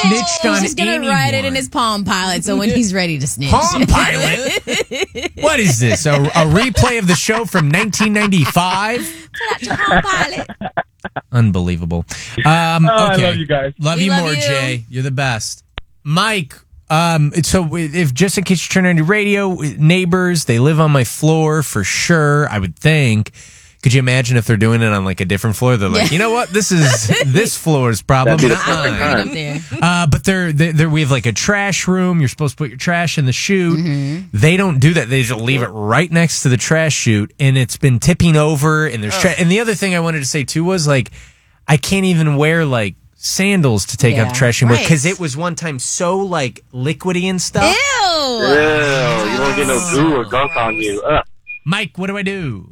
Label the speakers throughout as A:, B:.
A: snitched on
B: He's just going to write it in his Palm Pilot so when he's ready to snitch.
A: Palm Pilot? What is this? A replay of the show from 1995?
B: Pull out your Palm Pilot.
A: Unbelievable. Okay.
C: I love you guys.
A: Love you more, Jay. You're the best. Mike, so if just in case you turn on your radio, neighbors, they live on my floor for sure, I would think. Could you imagine if they're doing it on like a different floor? They're like, you know what? This floor's problem.
B: Up there.
A: But we have like a trash room. You're supposed to put your trash in the chute. Mm-hmm. They don't do that. They just leave it right next to the trash chute, and it's been tipping over. And there's and the other thing I wanted to say too was like, I can't even wear like sandals to take out the trash anymore because it was one time so like liquidy and stuff.
B: Ew!
C: You don't get no goo or gunk on you.
A: Mike, what do I do?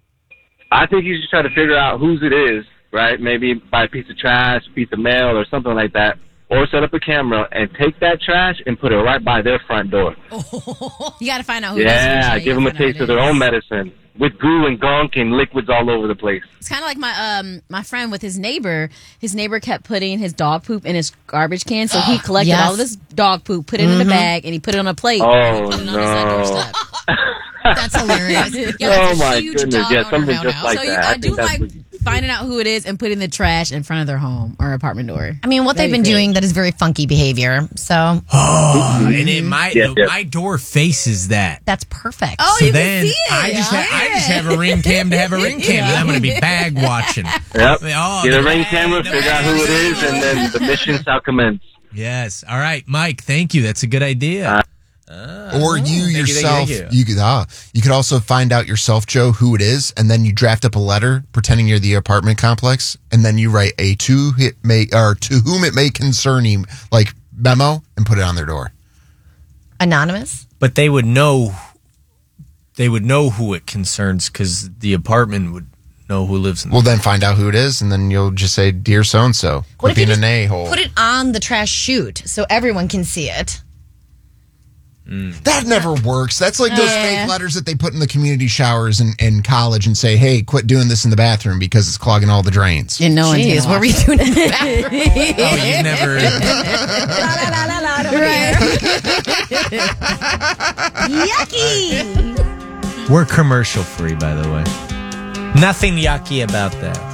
C: I think you should try to figure out whose it is, right? Maybe buy a piece of trash, piece of mail, or something like that. Or set up a camera and take that trash and put it right by their front door.
B: You got to find out who it is.
C: Yeah, give them a taste of their own medicine. With goo and gunk and liquids all over the place.
B: It's kind of like my friend with his neighbor. His neighbor kept putting his dog poop in his garbage can, so he collected all of his dog poop, put it in a bag, and he put it on a plate.
C: Oh,
B: put it on
C: no.
B: his doorstep.
D: That's hilarious.
C: Oh, my goodness. Yeah, something just like that.
B: I do like finding out who it is and putting the trash in front of their home or apartment door.
D: I mean, what they've been doing, that is very funky behavior. So,
A: and my door faces that.
D: That's perfect.
B: Oh,
A: so
B: you
A: then
B: can see it.
A: I just have a ring cam to have a ring cam, and I'm going to be bag watching.
C: Yep. Get a ring camera, figure out who it is, and then the mission shall commence.
A: Yes. All right, Mike. Thank you. That's a good idea.
E: Or you yourself,
A: thank
E: you could also find out yourself, Joe, who it is, and then you draft up a letter pretending you're the apartment complex, and then you write a to whom it may concern you, like memo, and put it on their door.
D: Anonymous?
A: But they would know who it concerns because the apartment would know who lives in there.
E: Well, then find out who it is, and then you'll just say, "Dear so-and-so," quit being an a-hole.
D: Put it on the trash chute so everyone can see it.
E: That never works. That's like those fake letters that they put in the community showers in college and say, "Hey, quit doing this in the bathroom because it's clogging all the drains."
B: And no one's
D: Jeez, what were you doing in the bathroom?
A: Oh, you never.
D: Yucky.
A: We're commercial free, by the way. Nothing yucky about that.